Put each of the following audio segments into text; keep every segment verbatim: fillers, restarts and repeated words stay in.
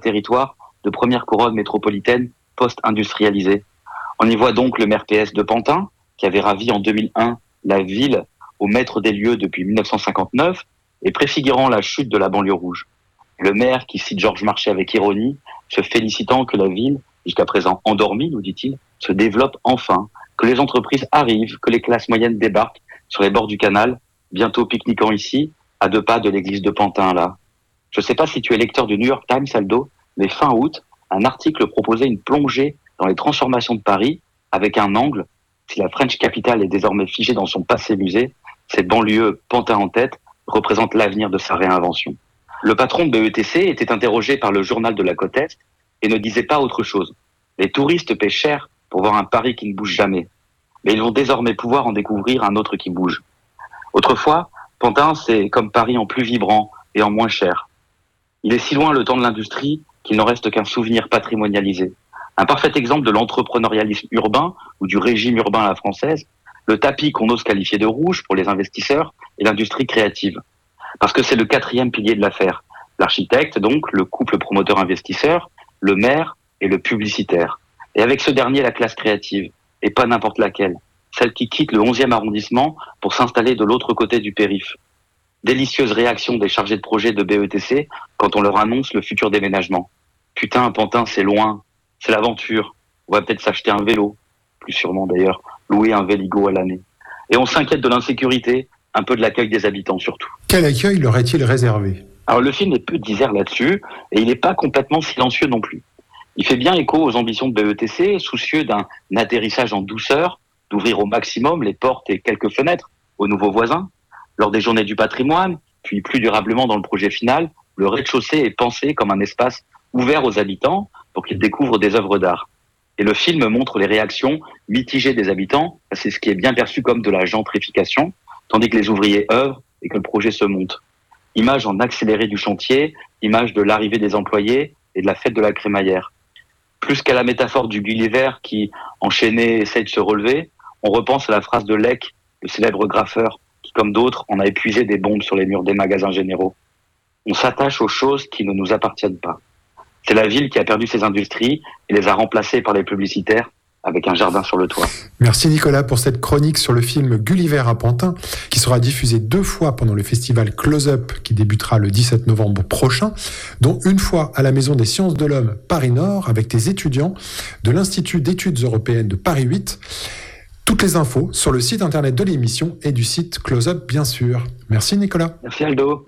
territoire de première couronne métropolitaine post-industrialisée. On y voit donc le maire P S de Pantin, qui avait ravi en deux mille un la ville au maître des lieux depuis dix-neuf cent cinquante-neuf et préfigurant la chute de la banlieue rouge. Le maire qui cite Georges Marchais avec ironie, se félicitant que la ville, jusqu'à présent endormie, nous dit-il, se développe enfin, que les entreprises arrivent, que les classes moyennes débarquent sur les bords du canal, bientôt pique-niquant ici, à deux pas de l'église de Pantin, là. Je ne sais pas si tu es lecteur du New York Times, Aldo, mais fin août, un article proposait une plongée dans les transformations de Paris avec un angle. Si la French Capital est désormais figée dans son passé musée, cette banlieue Pantin en tête représente l'avenir de sa réinvention. Le patron de B E T C était interrogé par le journal de la Côte Est et ne disait pas autre chose. Les touristes paient cher pour voir un Paris qui ne bouge jamais. Mais ils vont désormais pouvoir en découvrir un autre qui bouge. Autrefois, Pantin, c'est comme Paris en plus vibrant et en moins cher. Il est si loin le temps de l'industrie qu'il n'en reste qu'un souvenir patrimonialisé. Un parfait exemple de l'entrepreneurialisme urbain ou du régime urbain à la française, le tapis qu'on ose qualifier de rouge pour les investisseurs et l'industrie créative. Parce que c'est le quatrième pilier de l'affaire. L'architecte, donc, le couple promoteur-investisseur, le maire et le publicitaire. Et avec ce dernier, la classe créative, et pas n'importe laquelle, celle qui quitte le onzième arrondissement pour s'installer de l'autre côté du périph'. Délicieuse réaction des chargés de projet de B E T C quand on leur annonce le futur déménagement. Putain, Pantin, c'est loin, c'est l'aventure, on va peut-être s'acheter un vélo, plus sûrement d'ailleurs, louer un Véligo à l'année. Et on s'inquiète de l'insécurité, un peu de l'accueil des habitants surtout. Quel accueil leur est-il réservé ? Alors le film est peu disert là-dessus, et il n'est pas complètement silencieux non plus. Il fait bien écho aux ambitions de B E T C, soucieux d'un atterrissage en douceur, d'ouvrir au maximum les portes et quelques fenêtres aux nouveaux voisins. Lors des journées du patrimoine, puis plus durablement dans le projet final, le rez-de-chaussée est pensé comme un espace ouvert aux habitants pour qu'ils découvrent des œuvres d'art. Et le film montre les réactions mitigées des habitants, c'est ce qui est bien perçu comme de la gentrification, tandis que les ouvriers œuvrent et que le projet se monte. Image en accéléré du chantier, image de l'arrivée des employés et de la fête de la crémaillère. Plus qu'à la métaphore du Gulliver qui, enchaîné, essaie de se relever, on repense à la phrase de Lec, le célèbre graffeur, qui, comme d'autres, en a épuisé des bombes sur les murs des magasins généraux. On s'attache aux choses qui ne nous appartiennent pas. C'est la ville qui a perdu ses industries et les a remplacées par les publicitaires avec un jardin sur le toit. Merci Nicolas pour cette chronique sur le film Gulliver à Pantin, qui sera diffusé deux fois pendant le festival Close-Up qui débutera le dix-sept novembre prochain, dont une fois à la Maison des Sciences de l'Homme Paris-Nord avec tes étudiants de l'Institut d'études européennes de Paris huit. Toutes les infos sur le site internet de l'émission et du site Close-Up bien sûr. Merci Nicolas. Merci Aldo.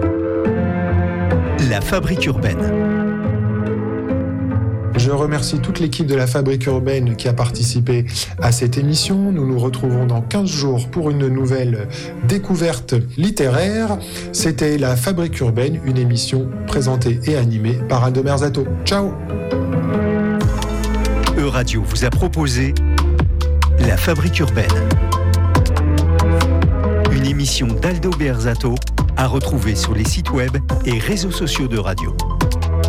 La Fabrique urbaine. Je remercie toute l'équipe de la Fabrique urbaine qui a participé à cette émission. Nous nous retrouvons dans quinze jours pour une nouvelle découverte littéraire. C'était la Fabrique urbaine, une émission présentée et animée par Aldo Merzato. Ciao. E-Radio vous a proposé La Fabrique urbaine. Une émission d'Aldo Berzato à retrouver sur les sites web et réseaux sociaux de radio.